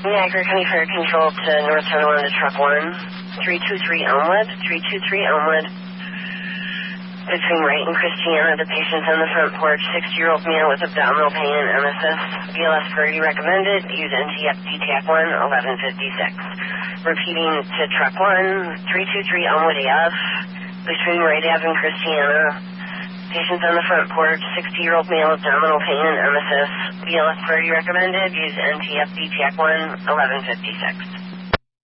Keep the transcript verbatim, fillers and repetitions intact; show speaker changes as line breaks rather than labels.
Niagara County Fire Control to North Town one to Truck one. three two three Elmwood. three two three Elmwood. Between Wright and Christiana, the patient's on the front porch. sixty-year-old male with abdominal pain and M S S. B L S priority recommended. Use N T F D T A C one, eleven fifty-six. Repeating to Truck one. three two three Elmwood A F. Between Wright Ave and Christiana. Patient's on the front porch. sixty-year-old male with abdominal pain and M S S. B L S priority recommended. Use N T F D T A C one, eleven fifty-six.